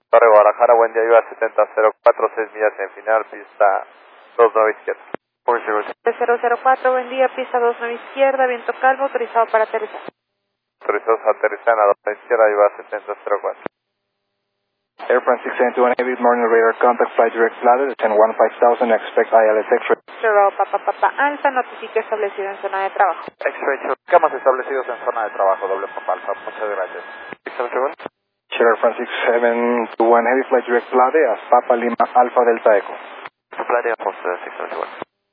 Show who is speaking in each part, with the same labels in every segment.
Speaker 1: Torre Guadalajara, buen día, iba 7004, 6 millas en final, pista 29 izquierda.
Speaker 2: 004, buen día, pista 29 izquierda, viento calmo, autorizado para aterrizar.
Speaker 1: Autorizados a aterrizar a la 29 izquierda, iba 7004.
Speaker 3: Air France 671 Heavy, morning radar contact, flight direct ladder, descend 15000, expect ILS X-ray.
Speaker 2: Papa Alfa, notifique establecido en zona de trabajo.
Speaker 1: X-ray, camas establecidos en zona de trabajo, doble Papa Alfa, muchas gracias. 671.
Speaker 3: Air France 671 Heavy, flight direct ladder, as Papa Lima Alpha Delta Echo.
Speaker 1: Flight Air France 671.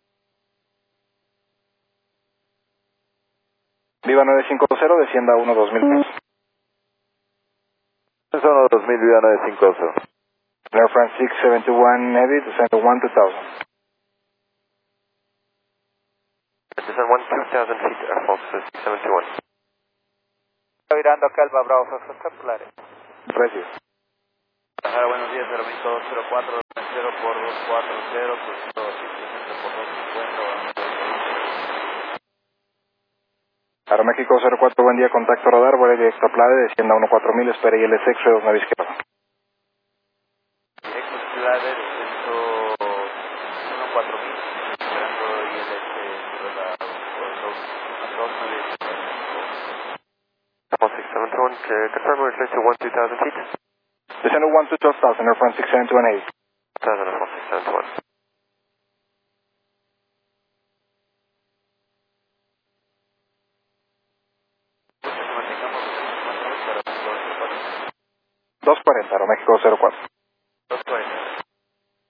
Speaker 3: Viva 950, descienda 1-2000 pesos.
Speaker 1: 2000, Viva 950.
Speaker 3: Air France 671 Heavy, descend 1-2000.
Speaker 1: Descend 1-2000 feet, Air France 671.
Speaker 4: Virando Calva Bravo, Foxtrot, claro.
Speaker 3: Recibe.
Speaker 1: Guadalajara, buenos días, Aeroméxico 204, 0 por 240, crucero 660 por 250.
Speaker 3: Aeroméxico 04, buen día, contacto radar, vuelo directo a Plade, descienda 14000, espere ILS X-ray 29 izquierda.
Speaker 1: Directo Plade, descenso 14000, esperando ILS sobre la 2 671, confirm we're clear to 12,000 feet.
Speaker 3: Descend 1-12,000, Air France 671 Heavy.
Speaker 1: 1000 Air France 671.
Speaker 3: Mantengamos 240, Aeroméxico 04.